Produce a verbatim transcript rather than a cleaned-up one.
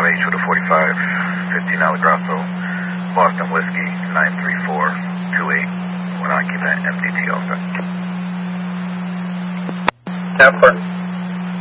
H with a forty-five, fifteen Allegrasso, Boston Whiskey, nine three four two eight, one occupant, M D T all set. ten four.